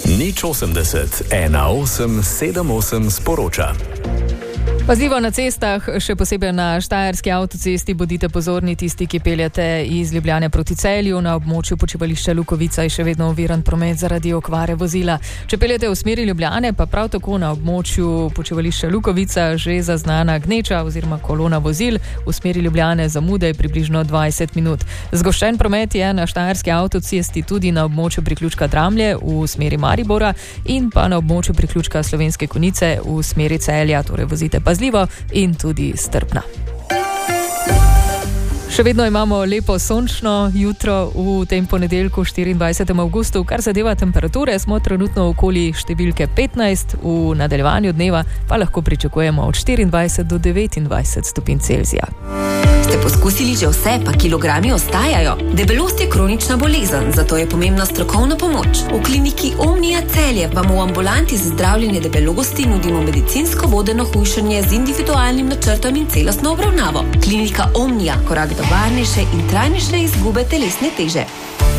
Nič 80 18 78 sporoča. Pazljivo na cestah, še posebej na štajerski avtocesti, bodite pozorni tisti, ki peljete iz Ljubljane proti Celju. Na območju počivališča Lukovica je še vedno oviran promet zaradi okvare vozila. Če peljete v smeri Ljubljane, pa prav tako na območju počivališča Lukovica že zaznana gneča oziroma kolona vozil. V smeri Ljubljane zamude je približno 20 minut. Zgoščen promet je na štajerski avtocesti tudi na območju priključka Dramlje v smeri Maribora in pa na območju priključka Slovenske Konjice v smeri Celja, torej vozite pazljivo in tudi strpno. Še vedno imamo lepo sončno jutro v tem ponedeljku 24. avgustu. Kar zadeva temperature, smo trenutno okoli številke 15, v nadaljevanju dneva pa lahko pričakujemo od 24 do 29 stopinj Celzija. Ste poskusili že vse, pa kilogrami ostajajo? Debelost je kronična bolezen, zato je pomembna strokovna pomoč. V kliniki Omnia Celje vam v ambulanti za zdravljenje debelosti nudimo medicinsko vodeno hujšanje z individualnim načrtom in celostno obravnavo. Klinika Omnia, korak do varnejše in trajnejše izgube telesne teže.